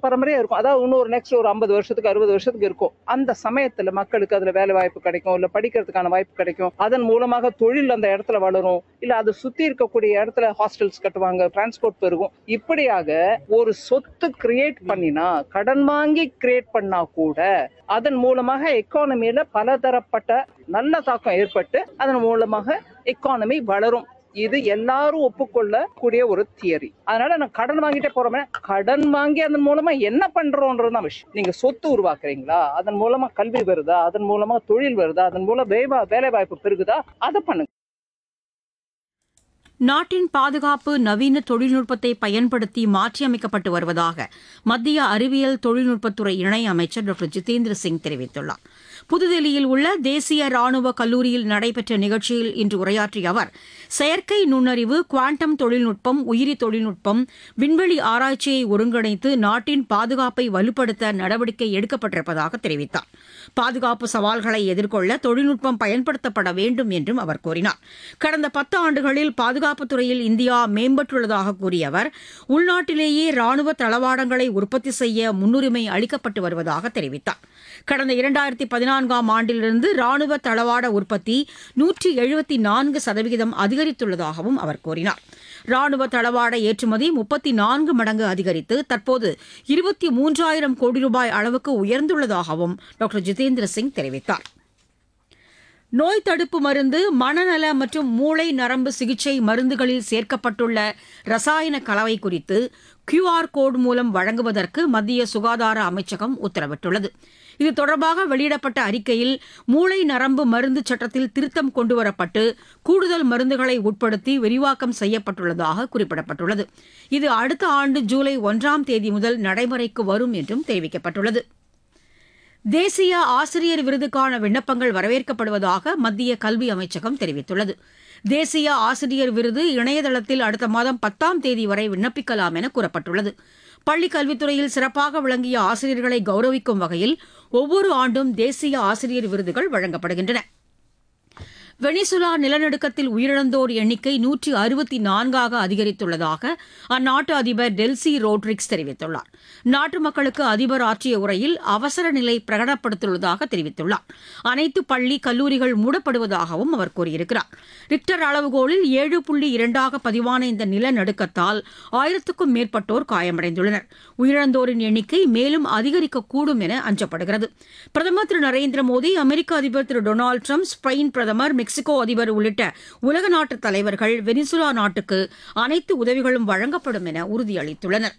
பரம்பரையா இருக்கும். அதாவது இன்னொரு நெக்ஸ்ட் ஒரு 50 வருஷத்துக்கு 60 வருஷத்துக்கு இருக்கும். அந்த சமயத்துல மக்களுக்கு அதுல வேலை வாய்ப்பு கிடைக்கும், இல்ல படிக்கிறதுக்கான வாய்ப்பு கிடைக்கும். அதன் மூலமாக தொழில் அந்த இடத்துல வளரும், இல்ல அது சுத்தி இருக்கக்கூடிய இடத்துல ஹாஸ்டல்ஸ் கட்டுவாங்க, டிரான்ஸ்போர்ட் பெருகும். இப்படியாக ஒரு சொத்து கிரியேட் பண்ணினா, கடன் வாங்கி கிரியேட் பண்ணா கூட அதன் மூலமாக எக்கானமியில பலதரப்பட்ட நல்ல தாக்கம் ஏற்பட்டு அதன் மூலமாக எக்கானமி வளரும். இது எல்லாரும் ஒப்புக்கொள்ளக்கூடிய ஒரு தியரி. அதனால நான் கடன் வாங்கிட்டே போறோமே, கடன் வாங்கி அதன் மூலமா என்ன பண்றோன்றதுதான் விஷயம். நீங்க சொத்து உருவாக்குறீங்களா, அதன் மூலமா கல்வி வருதா, அதன் மூலமா தொழில் வருதா, அதன் மூலம் வேலை வாய்ப்பு பெருகுதா, அதை பண்ணுங்க. நாட்டின் பாதுகாப்பு நவீன தொழில்நுட்பத்தை பயன்படுத்தி மாற்றியமைக்கப்பட்டு வருவதாக மத்திய அறிவியல் தொழில்நுட்பத்துறை இணையமைச்சர் டாக்டர் ஜிதேந்திர சிங் தெரிவித்துள்ளார். புதுதில்லியில் உள்ள தேசிய ராணுவ கல்லூரியில் நடைபெற்ற நிகழ்ச்சியில் இன்று உரையாற்றிய அவர், செயற்கை நுண்ணறிவு, குவாண்டம் தொழில்நுட்பம், உயிரி தொழில்நுட்பம், விண்வெளி ஆராய்ச்சியை ஒருங்கிணைத்து நாட்டின் பாதுகாப்பை வலுப்படுத்த நடவடிக்கை எடுக்கப்பட்டிருப்பதாக தெரிவித்தார். பாதுகாப்பு சவால்களை எதிர்கொள்ள தொழில்நுட்பம் பயன்படுத்தப்பட வேண்டும் என்றும் அவர் கூறினார். கடந்த 10 ஆண்டுகளில் பாதுகாப்புத் துறையில் இந்தியா மேம்பட்டுள்ளதாக கூறிய அவர், உள்நாட்டிலேயே ராணுவ தளவாடங்களை உற்பத்தி செய்ய முன்னுரிமை அளிக்கப்பட்டு வருவதாக தெரிவித்தார். கடந்த 2014ஆம் ஆண்டிலிருந்து ராணுவ தளவாட உற்பத்தி 174% அதிகரித்துள்ளதாகவும் அவர் கூறினார். ராணுவ தளவாட ஏற்றுமதி 34 மடங்கு அதிகரித்து தற்போது 23,000 கோடி ரூபாய் அளவுக்கு உயர்ந்துள்ளதாகவும் டாக்டர் ஜிதேந்திர சிங் தெரிவித்தார். நோய் தடுப்பு மருந்து, மனநல மற்றும் மூளை நரம்பு சிகிச்சை மருந்துகளில் சேர்க்கப்பட்டுள்ள ரசாயன கலவை குறித்து QR கோடு மூலம் வழங்குவதற்கு மத்திய சுகாதார அமைச்சகம் உத்தரவிட்டுள்ளது. இது தொடர்பாக வெளியிடப்பட்ட அறிக்கையில், மூளை நரம்பு மருந்து சட்டத்தில் திருத்தம் கொண்டுவரப்பட்டு கூடுதல் மருந்துகளை உட்படுத்தி விரிவாக்கம் செய்யப்பட்டுள்ளதாக குறிப்பிடப்பட்டுள்ளது. இது அடுத்த ஆண்டு ஜூலை 1ஆம் தேதி முதல் நடைமுறைக்கு வரும் என்றும் தெரிவிக்கப்பட்டுள்ளது. தேசிய ஆசிரியர் விருதுக்கான விண்ணப்பங்கள் வரவேற்கப்படுவதாக மத்திய கல்வி அமைச்சகம் தெரிவித்துள்ளது. தேசிய ஆசிரியர் விருது இணையதளத்தில் அடுத்த மாதம் 10ஆம் தேதி வரை விண்ணப்பிக்கலாம் என கூறப்பட்டுள்ளது. பள்ளிக் கல்வித்துறையில் சிறப்பாக விளங்கிய ஆசிரியர்களை கௌரவிக்கும் வகையில் ஒவ்வொரு ஆண்டும் தேசிய ஆசிரியர் விருதுகள் வழங்கப்படுகின்றன. வெனிசுலா நிலநடுக்கத்தில் உயிரிழந்தோர் எண்ணிக்கை 164ஆக அதிகரித்துள்ளதாக அந்நாட்டு அதிபர் டெல்சி ரோட்ரிக்ஸ் தெரிவித்துள்ளார். நாட்டு மக்களுக்கு அதிபர் ஆற்றிய உரையில் அவசர நிலை பிரகடனப்படுத்தியுள்ளதாக தெரிவித்துள்ளார். அனைத்து பள்ளி கல்லூரிகள் மூடப்படுவதாகவும் அவர் கூறியிருக்கிறார். ரிக்டர் அளவுகோலில் 7.2ஆக பதிவான இந்த நிலநடுக்கத்தால் 1000க்கும் மேற்பட்டோர் காயமடைந்துள்ளனர். உயிரிழந்தோரின் எண்ணிக்கை மேலும் அதிகரிக்கக்கூடும் என அஞ்சப்படுகிறது. பிரதமர் திரு நரேந்திர மோடி, அமெரிக்க அதிபர் திரு டொனால்டு டிரம்ப், ஸ்பெயின் பிரதமர், மெக்சிகோ அதிபர் உள்ளிட்ட உலக நாட்டு தலைவர்கள் வெனிசுலா நாட்டுக்கு அனைத்து உதவிகளும் வழங்கப்படும் என உறுதியளித்துள்ளனர்.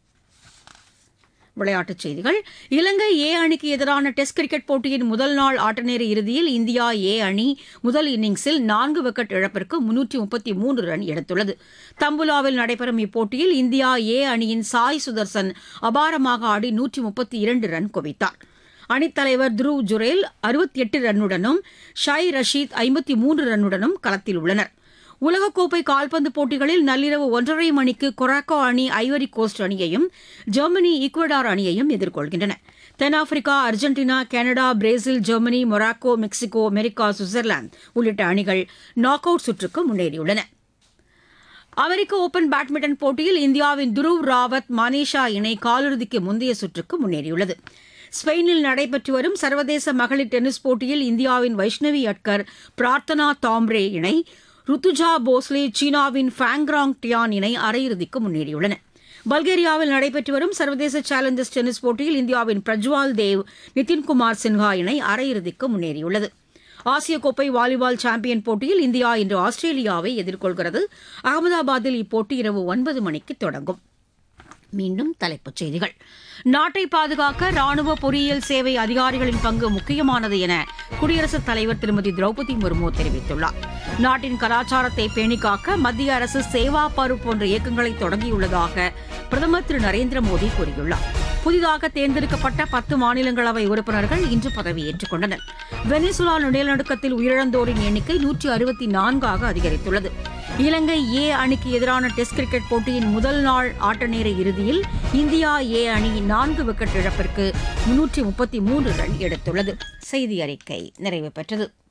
விளையாட்டுச் செய்திகள். இலங்கை ஏ அணிக்கு எதிரான டெஸ்ட் கிரிக்கெட் போட்டியின் முதல் நாள் ஆட்டநேர இறுதியில் இந்தியா ஏ அணி முதல் இன்னிங்ஸில் 4 விக்கெட் இழப்பிற்கு 333 ரன் எடுத்துள்ளது. தம்புலாவில் நடைபெறும் இப்போட்டியில் இந்தியா ஏ அணியின் சாய் சுதர்சன் அபாரமாக ஆடி 132 ரன் குவித்தார். அணித்தலைவர் துருவ் ஜுரேல் 68 ரன்னுடனும் ஷாய் ரஷீத் 53 ரன்னுடனும் களத்தில் உள்ளனர். உலகக்கோப்பை கால்பந்து போட்டிகளில் நள்ளிரவு 1:30 மணிக்கு கொராக்கோ அணி ஐவரி கோஸ்ட் அணியையும், ஜெர்மனி ஈக்குவடார் அணியையும் எதிர்கொள்கின்றன. தென்னாப்பிரிக்கா, Argentina, Canada, Brazil, Germany, Morocco, Mexico, America, Switzerland உள்ளிட்ட அணிகள் நாக் அவுட் சுற்றுக்கு முன்னேறியுள்ளன. அமெரிக்க ஓபன் பேட்மிண்டன் போட்டியில் இந்தியாவின் துருவ் ராவத், மனிஷா இணை காலிறுதிக்கு முந்தைய சுற்றுக்கு முன்னேறியுள்ளது. ஸ்பெயினில் நடைபெற்று வரும் சர்வதேச மகளிர் டென்னிஸ் போட்டியில் இந்தியாவின் வைஷ்ணவி அட்கர், பிரார்த்தனா தாம்ரே இணை, ருத்துஜா போஸ்லே, சீனாவின் ஃபேங்ராங் டியான் இணை அரையிறுதிக்கு முன்னேறியுள்ளன. பல்கேரியாவில் நடைபெற்று வரும் சர்வதேச சேலஞ்சர்ஸ் டென்னிஸ் போட்டியில் இந்தியாவின் பிரஜ்வால் தேவ், நிதின்குமார் சின்ஹா இணை அரையிறுதிக்கு முன்னேறியுள்ளது. ஆசிய கோப்பை வாலிபால் சாம்பியன் போட்டியில் இந்தியா இன்று ஆஸ்திரேலியாவை எதிர்கொள்கிறது. அகமதாபாத்தில் இப்போட்டி இரவு 9 மணிக்கு தொடங்கும். மீண்டும் தலைப்புச் செய்திகள். நாட்டை பாதுகாக்க ராணுவ பொறியியல் சேவை அதிகாரிகளின் பங்கு முக்கியமானது என குடியரசுத் தலைவர் திருமதி திரௌபதி முர்மு தெரிவித்துள்ளார். நாட்டின் கலாச்சாரத்தை பேணிக்காக்க மத்திய அரசு சேவா பருவ் போன்ற இயக்கங்களை தொடங்கியுள்ளதாக பிரதமர் திரு நரேந்திர மோடி கூறியுள்ளார். புதிதாக தேர்ந்தெடுக்கப்பட்ட 10 மாநிலங்களவை உறுப்பினர்கள் இன்று பதவியேற்றுக் கொண்டனர். வெனிசுலா நிலநடுக்கத்தில் உயிரிழந்தோரின் எண்ணிக்கை 164ஆக அதிகரித்துள்ளது. இலங்கை ஏ அணிக்கு எதிரான டெஸ்ட் கிரிக்கெட் போட்டியின் முதல் நாள் ஆட்டநேர இறுதியில் இந்தியா ஏ அணி 4 விக்கெட் இழப்பிற்கு 333 ரன் எடுத்துள்ளது. செய்தி அறிக்கை நிறைவு பெற்றது.